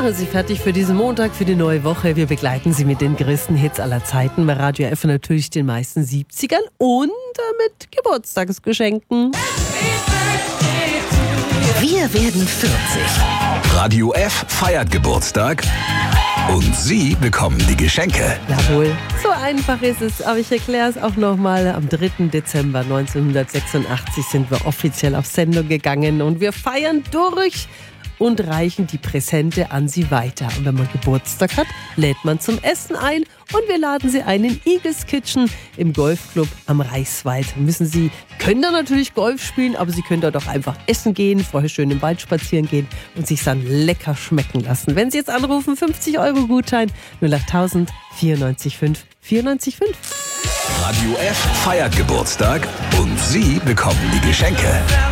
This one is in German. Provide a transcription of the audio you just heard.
machen Sie fertig für diesen Montag, für die neue Woche. Wir begleiten Sie mit den größten Hits aller Zeiten. Bei Radio F natürlich den meisten 70ern und mit Geburtstagsgeschenken. Wir werden 40. Radio F feiert Geburtstag und Sie bekommen die Geschenke. Jawohl, so einfach ist es. Aber ich erkläre es auch nochmal. Am 3. Dezember 1986 sind wir offiziell auf Sendung gegangen und wir feiern durch und reichen die Präsente an Sie weiter. Und wenn man Geburtstag hat, lädt man zum Essen ein und wir laden Sie ein in Eagles Kitchen im Golfclub am Reichswald. Sie können da natürlich Golf spielen, aber Sie können dort auch einfach essen gehen, vorher schön im Wald spazieren gehen und sich dann lecker schmecken lassen. Wenn Sie jetzt anrufen, 50 € Gutschein 08000 94 5 94 5. Radio F feiert Geburtstag und Sie bekommen die Geschenke.